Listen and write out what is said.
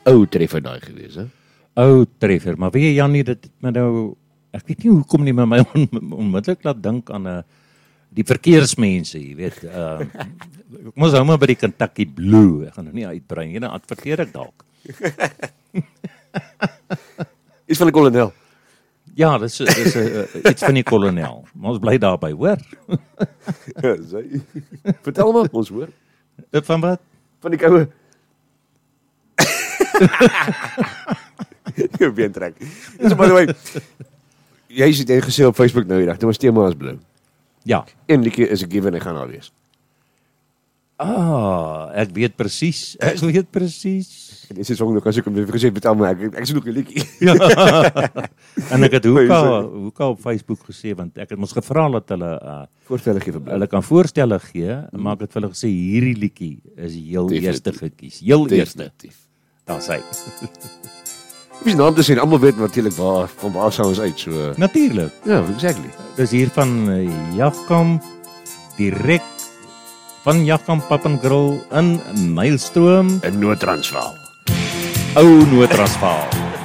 ou treffer daai gewees, hè? Ou treffer, maar weet jy Janie, dit het my nou, ek weet nie hoekom nie, maar my onmiddellik laat dink aan die verkeersmense, jy weet, ek moes hou maar by die Kentucky Blue, ek gaan nou nie uitbrei, jy nou adverteer ek dalk. Iets van die kolonel. Ja, dis iets van die kolonel, maar ons bly daarby, hoor? Vertel maar, ons hoor. Van wat? Van die koue. Jou been trek. So by the way, jy het gesê op Facebook nou die dag, dit was tema as blou. Ja. Een liedjie is 'n given, ek gaan daar wees. Ek weet presies. Dit is song nog as ek hom weer gesê betal maar ek is nog 'n liedjie. Ja. En ek het Hoeka op Facebook gesê want ek het mos gevra dat hulle voorstelle gee vir blou. Hulle kan voorstelle gee, maar ek het vir hulle gesê hierdie liedjie is heel eerste gekies. Heel eerste. Daar sê. Wie naam te sê, almal weet natuurlik van waar sou ons uit, so. Natuurlik. Ja, exactly. Dis hier van Jagkamp direk van Jagkamp Pub and Grill in Nylstroom in Noord-Transvaal. Ou Noord-Transvaal.